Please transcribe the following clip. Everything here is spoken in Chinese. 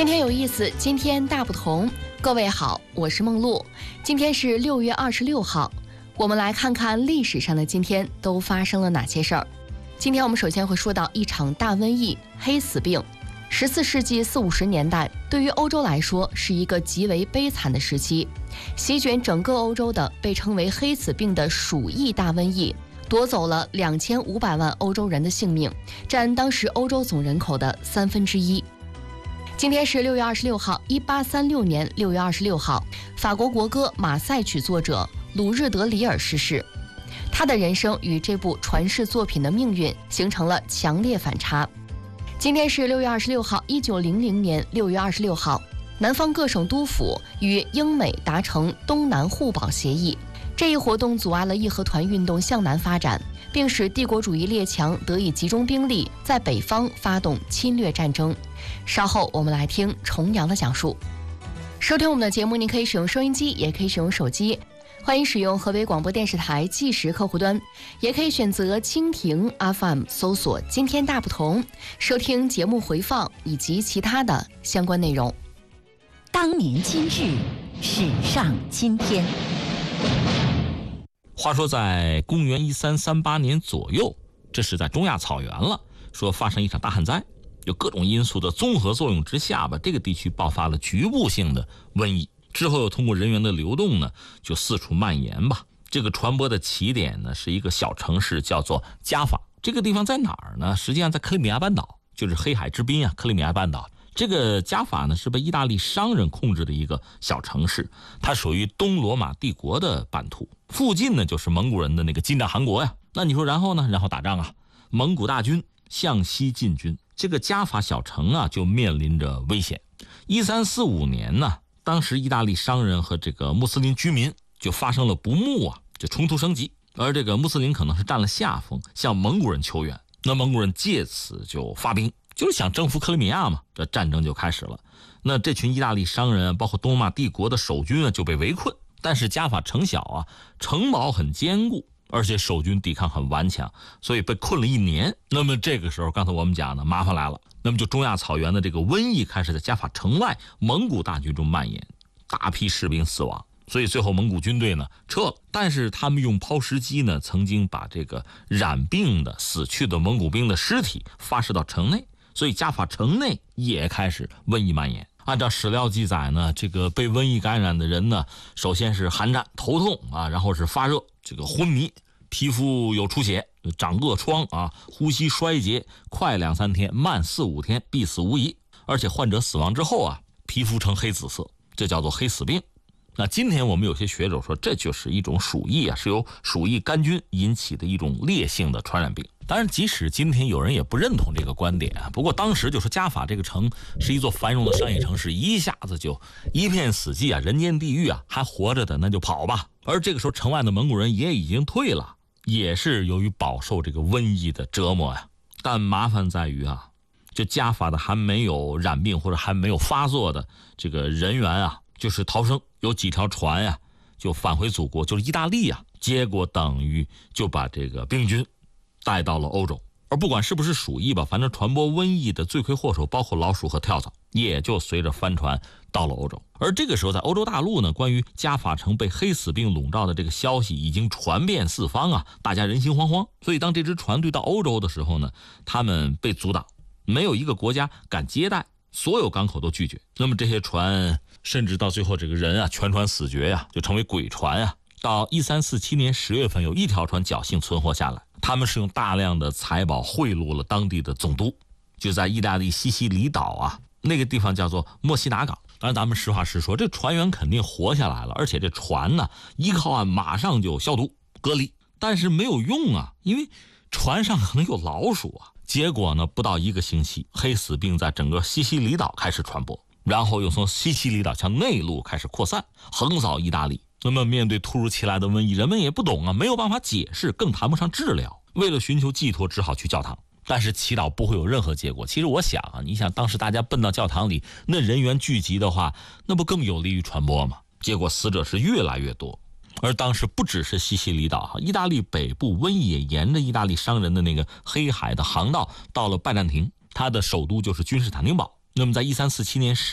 今天有意思，今天大不同。各位好，我是梦露。今天是6月26号，我们来看看历史上的今天都发生了哪些事儿。今天我们首先会说到一场大瘟疫——黑死病。14世纪40、50年代，对于欧洲来说是一个极为悲惨的时期。席卷整个欧洲的被称为黑死病的鼠疫大瘟疫，夺走了2500万欧洲人的性命，占当时欧洲总人口的1/3。今天是6月26号，1836年6月26号，法国国歌《马赛曲》作者鲁日德里尔逝世。他的人生与这部传世作品的命运形成了强烈反差。今天是6月26号，1900年6月26号，南方各省督府与英美达成东南互保协议。这一活动阻碍了义和团运动向南发展，并使帝国主义列强得以集中兵力在北方发动侵略战争。稍后我们来听重阳的讲述。收听我们的节目，您可以使用收音机，也可以使用手机。欢迎使用河北广播电视台计时客户端，也可以选择蜻蜓 FM 搜索今天大不同，收听节目回放以及其他的相关内容。 当年今日，史上今天。 话说在公元1338年左右，这是在中亚草原了，说发生一场大旱灾，有各种因素的综合作用之下吧，这个地区爆发了局部性的瘟疫。之后又通过人员的流动呢，就四处蔓延吧。这个传播的起点呢，是一个小城市，叫做加法。这个地方在哪儿呢？实际上在克里米亚半岛，就是黑海之滨啊，克里米亚半岛。这个加法呢，是被意大利商人控制的一个小城市，它属于东罗马帝国的版图。附近呢，就是蒙古人的那个金帐汗国呀。那你说然后呢？然后打仗啊，蒙古大军向西进军，这个加法小城啊，就面临着危险。1345年呢，当时意大利商人和这个穆斯林居民就发生了不睦啊，就冲突升级，而这个穆斯林可能是占了下风，向蒙古人求援。那蒙古人借此就发兵，就是想征服克里米亚嘛，这战争就开始了。那这群意大利商人包括东罗马帝国的守军啊，就被围困。但是加法城小啊，城堡很坚固，而且守军抵抗很顽强，所以被困了1年。那么这个时候，刚才我们讲的麻烦来了，那么就中亚草原的这个瘟疫开始在加法城外蒙古大军中蔓延，大批士兵死亡，所以最后蒙古军队呢撤了。但是他们用抛石机呢，曾经把这个染病的死去的蒙古兵的尸体发射到城内，所以加法城内也开始瘟疫蔓延。按照史料记载呢，这个被瘟疫感染的人呢，首先是寒战、头痛啊，然后是发热、这个昏迷、皮肤有出血、长恶疮啊，呼吸衰竭，快2、3天，慢4、5天，必死无疑。而且患者死亡之后啊，皮肤呈黑紫色，这叫做黑死病。那今天我们有些学者说，这就是一种鼠疫啊，是由鼠疫杆菌引起的一种烈性的传染病。当然，即使今天有人也不认同这个观点啊，不过当时就说加法这个城是一座繁荣的商业城市，一下子就一片死寂啊，人间地狱啊，还活着的那就跑吧。而这个时候城外的蒙古人也已经退了，也是由于饱受这个瘟疫的折磨呀。但麻烦在于啊，就加法的还没有染病或者还没有发作的这个人员啊，就是逃生，有几条船呀就返回祖国，就是意大利啊，结果等于就把这个病菌带到了欧洲。而不管是不是鼠疫吧，反正传播瘟疫的罪魁祸首包括老鼠和跳蚤，也就随着帆船到了欧洲。而这个时候在欧洲大陆呢，关于加法城被黑死病笼罩的这个消息已经传遍四方啊，大家人心惶惶。所以当这支船队到欧洲的时候呢，他们被阻挡，没有一个国家敢接待，所有港口都拒绝。那么这些船甚至到最后这个人啊全船死绝呀，就成为鬼船啊。到1347年10月份，有一条船侥幸存活下来，他们是用大量的财宝贿赂了当地的总督，就在意大利西西里岛啊，那个地方叫做墨西拿港。当然咱们实话实说，这船员肯定活下来了，而且这船呢一靠岸马上就消毒隔离，但是没有用啊，因为船上可能有老鼠啊。结果呢，不到1个星期，黑死病在整个西西里岛开始传播，然后又从西西里岛向内陆开始扩散，横扫意大利。那么面对突如其来的瘟疫，人们也不懂啊，没有办法解释，更谈不上治疗。为了寻求寄托，只好去教堂，但是祈祷不会有任何结果。其实我想啊，你想当时大家奔到教堂里，那人员聚集的话，那不更有利于传播吗？结果死者是越来越多。而当时不只是西西里岛，意大利北部瘟疫也沿着意大利商人的那个黑海的航道到了拜占庭，它的首都就是君士坦丁堡。那么在1347年